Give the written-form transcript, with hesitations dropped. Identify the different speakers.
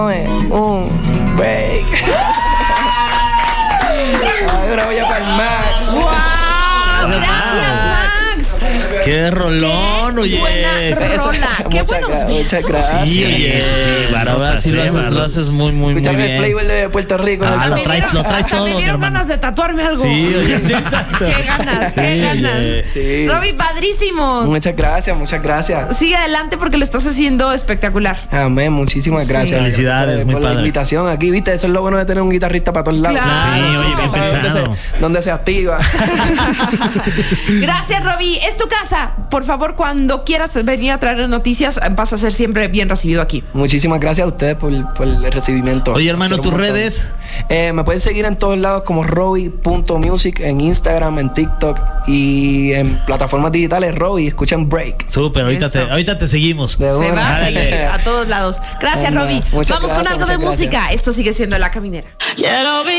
Speaker 1: Un break. Ay, una olla para el Max.
Speaker 2: ¡Wow! Gracias, Max.
Speaker 3: ¡Qué rolón, oye!
Speaker 2: Buena rola. ¡Qué buenos versos!
Speaker 1: Muchas gracias.
Speaker 3: Sí, oye. Sí, Barba, sí lo haces muy, muy, muy
Speaker 1: Escuchame
Speaker 3: bien.
Speaker 1: el flavor de Puerto Rico.
Speaker 3: Ah, lo traes todo,
Speaker 2: me
Speaker 3: mi
Speaker 2: dieron
Speaker 3: hermano.
Speaker 2: ganas de tatuarme algo.
Speaker 3: Sí, oye, sí, exacto.
Speaker 2: ¡Qué ganas, qué
Speaker 3: Sí,
Speaker 2: ganas!
Speaker 3: oye.
Speaker 1: Sí.
Speaker 2: Robbie, padrísimo.
Speaker 1: Muchas gracias, muchas gracias.
Speaker 2: Sigue adelante porque lo estás haciendo espectacular.
Speaker 1: Amén, muchísimas
Speaker 2: Sí.
Speaker 1: gracias.
Speaker 3: Felicidades, muy
Speaker 1: por la
Speaker 3: padre.
Speaker 1: invitación aquí, viste, eso es lo bueno de tener un guitarrista para todos lados.
Speaker 2: Claro.
Speaker 3: Sí, oye, bien
Speaker 1: Sabe
Speaker 3: pensado.
Speaker 1: dónde se activa.
Speaker 2: Gracias, Robbie. Es tu casa. Por favor, cuando quieras venir a traer noticias, vas a ser siempre bien recibido aquí.
Speaker 1: Muchísimas gracias a ustedes por el recibimiento.
Speaker 3: Oye, hermano,
Speaker 1: Quiero
Speaker 3: ¿tus
Speaker 1: un montón.
Speaker 3: redes?
Speaker 1: Me pueden seguir en todos lados como Robbie.music, en Instagram, en TikTok y en plataformas digitales Robbie. Escuchen Break.
Speaker 3: Súper, ahorita te seguimos.
Speaker 1: De
Speaker 2: Se
Speaker 1: una.
Speaker 2: va a
Speaker 3: Dale.
Speaker 2: seguir a todos lados. Gracias,
Speaker 1: Anda,
Speaker 2: Robbie.
Speaker 1: muchas
Speaker 2: Vamos con
Speaker 1: gracias,
Speaker 2: algo de
Speaker 1: muchas
Speaker 2: música. Esto sigue siendo La Caminera.
Speaker 4: Quiero vivir